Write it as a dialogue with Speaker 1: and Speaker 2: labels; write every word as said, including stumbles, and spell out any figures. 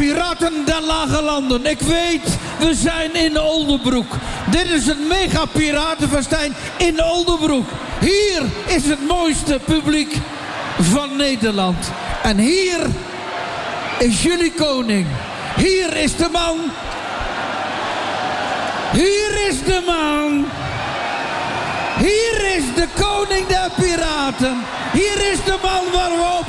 Speaker 1: Piraten der Lage Landen. Ik weet, we zijn in Oldebroek. Dit is een mega piratenfestijn in Oldebroek. Hier is het mooiste publiek van Nederland. En hier is jullie koning. Hier is de man. Hier is de man. Hier is de koning der piraten. Hier is de man waar we op